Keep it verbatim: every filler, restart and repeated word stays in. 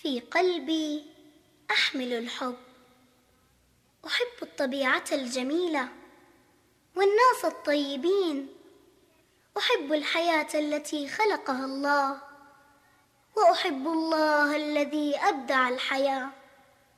في قلبي أحمل الحب، أحب الطبيعة الجميلة والناس الطيبين، أحب الحياة التي خلقها الله، وأحب الله الذي أبدع الحياة.